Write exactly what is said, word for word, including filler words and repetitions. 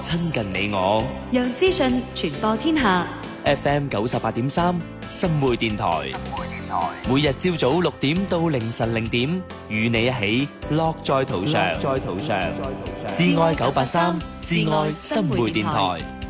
親近你我， 讓資訊傳播天下。 F M 九十八點三新匯電台，每日朝早六點到凌晨零點，與你一起樂在途上。樂在途上，至愛九八三，至愛新匯電台。